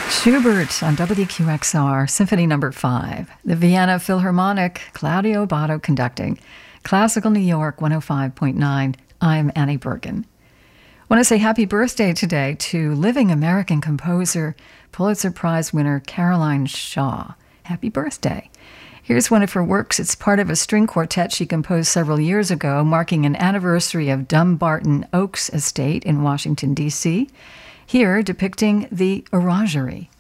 Schubert on WQXR, Symphony No. 5. The Vienna Philharmonic, Claudio Abbado conducting. Classical New York 105.9. I'm Annie Bergen. I want to say happy birthday today to living American composer, Pulitzer Prize winner Caroline Shaw. Happy birthday. Here's one of her works. It's part of a string quartet she composed several years ago, marking an anniversary of Dumbarton Oaks Estate in Washington, D.C., here depicting the Orangery.